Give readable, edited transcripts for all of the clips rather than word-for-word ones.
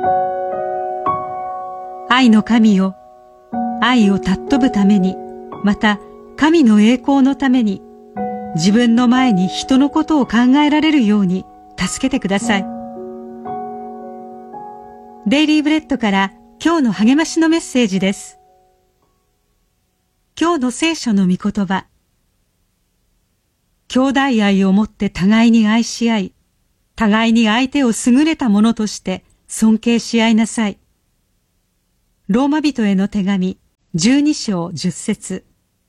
愛の神よ、愛を尊ぶために、また神の栄光のために、自分の前に人のことを考えられるように助けてください。デイリーブレッドから今日の励ましのメッセージです。今日の聖書の御言葉。兄弟愛をもって互いに愛し合い、互いに相手を優れたものとして尊敬し合いなさい。ローマ人への手紙12章10節。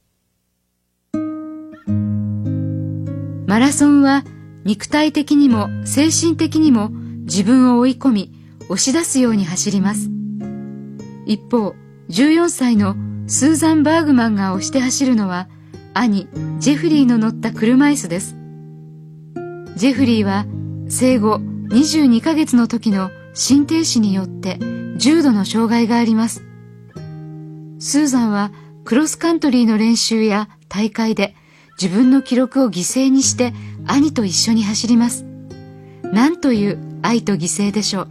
マラソンは肉体的にも精神的にも自分を追い込み押し出すように走ります。一方、14歳のスーザン・バーグマンが押して走るのは兄ジェフリーの乗った車椅子です。ジェフリーは生後22ヶ月の時の心停止によって重度の障害があります。スーザンはクロスカントリーの練習や大会で自分の記録を犠牲にして兄と一緒に走ります。なんという愛と犠牲でしょう。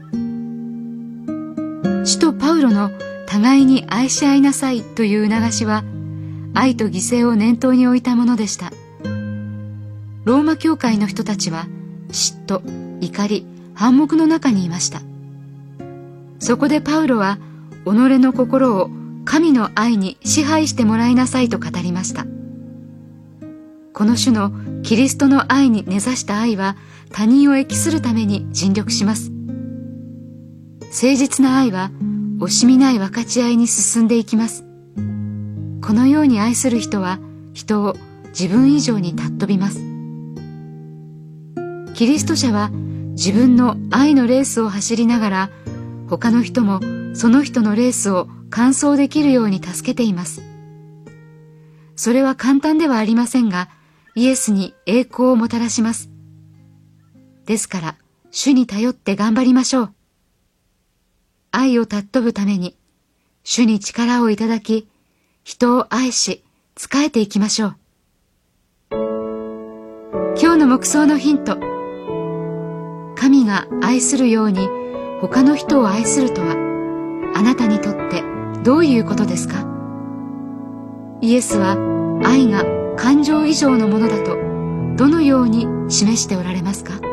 使徒パウロの互いに愛し合いなさいという促しは愛と犠牲を念頭に置いたものでした。ローマ教会の人たちは嫉妬、怒り、反目の中にいました。そこでパウロは己の心を神の愛に支配してもらいなさいと語りました。この種のキリストの愛に根ざした愛は他人を益するために尽力します。誠実な愛は惜しみない分かち合いに進んでいきます。このように愛する人は人を自分以上に尊びます。キリスト者は自分の愛のレースを走りながら他の人もその人のレースを完走できるように助けています。それは簡単ではありませんが、イエスに栄光をもたらします。ですから、主に頼って頑張りましょう。愛を尊ぶために、主に力をいただき、人を愛し、仕えていきましょう。今日の黙想のヒント。神が愛するように他の人を愛するとは、あなたにとってどういうことですか？イエスは愛が感情以上のものだとどのように示しておられますか？